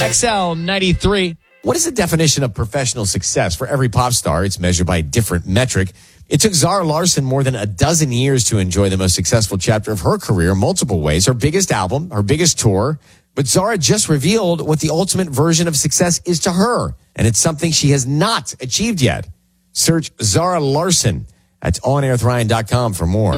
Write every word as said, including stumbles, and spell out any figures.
X L ninety-three. What is the definition of professional success? For every pop star, it's measured by a different metric. It took Zara Larsson more than a dozen years to enjoy the most successful chapter of her career in multiple ways. Her biggest album, her biggest tour. But Zara just revealed what the ultimate version of success is to her. And it's something she has not achieved yet. Search Zara Larsson at on air with ryan dot com for more.